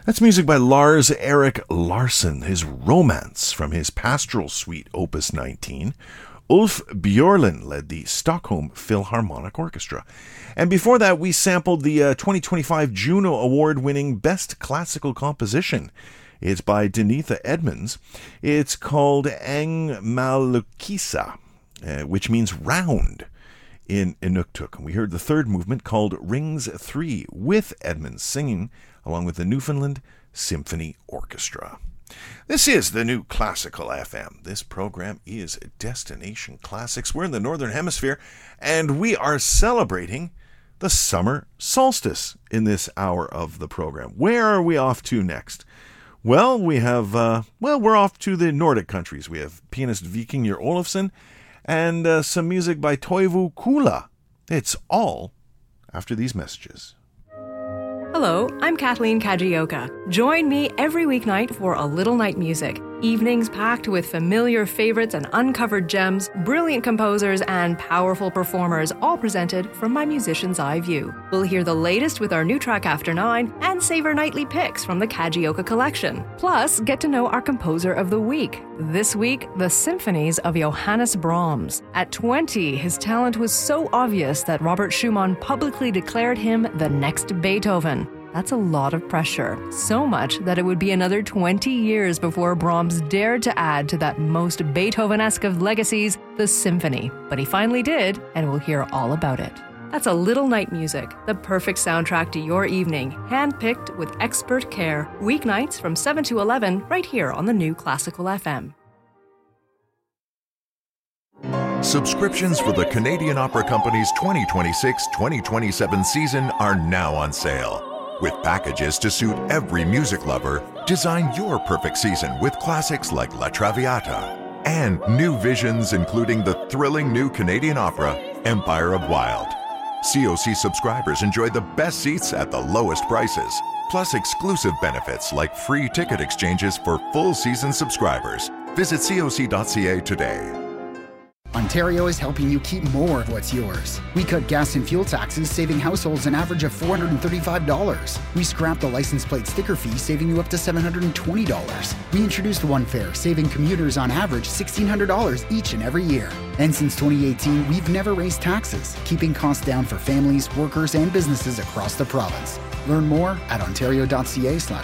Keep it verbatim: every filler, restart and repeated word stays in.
That's music by Lars Erik Larsson, his Romance from his Pastoral Suite, Opus nineteen. Ulf Björlin led the Stockholm Philharmonic Orchestra. And before that, we sampled the uh, twenty twenty-five Juno Award-winning Best Classical Composition. It's by Denitha Edmonds. It's called Angmalukisa, uh, which means round in Inuktitut. We heard the third movement called Rings three with Edmonds singing along with the Newfoundland Symphony Orchestra. This is the New Classical F M. This program is Destination Classics. We're in the Northern Hemisphere, and we are celebrating the summer solstice in this hour of the program. Where are we off to next? Well, we have, uh, well, we're off to the Nordic countries. We have pianist Vikingur Olafsson and uh, some music by Toivo Kula. It's all after these messages. Hello, I'm Kathleen Kajioka. Join me every weeknight for A Little Night Music. Evenings packed with familiar favorites and uncovered gems, brilliant composers, and powerful performers, all presented from my musician's eye view. We'll hear the latest with our new track After Nine and savor nightly picks from the Kajioka collection. Plus, get to know our composer of the week. This week, the symphonies of Johannes Brahms. At twenty, his talent was so obvious that Robert Schumann publicly declared him the next Beethoven. That's a lot of pressure. So much that it would be another twenty years before Brahms dared to add to that most Beethoven-esque of legacies, the symphony. But he finally did, and we'll hear all about it. That's A Little Night Music, the perfect soundtrack to your evening, handpicked with expert care. Weeknights from seven to eleven, right here on the New Classical F M. Subscriptions for the Canadian Opera Company's twenty twenty-six twenty twenty-seven season are now on sale. With packages to suit every music lover, design your perfect season with classics like La Traviata and new visions including the thrilling new Canadian opera, Empire of Wild. C O C subscribers enjoy the best seats at the lowest prices, plus exclusive benefits like free ticket exchanges for full season subscribers. Visit C O C dot C A today. Ontario is helping you keep more of what's yours. We cut gas and fuel taxes, saving households an average of four hundred thirty-five dollars. We scrapped the license plate sticker fee, saving you up to seven hundred twenty dollars. We introduced One Fare, saving commuters on average sixteen hundred dollars each and every year. And since twenty eighteen, we've never raised taxes, keeping costs down for families, workers, and businesses across the province. Learn more at ontario dot C A slash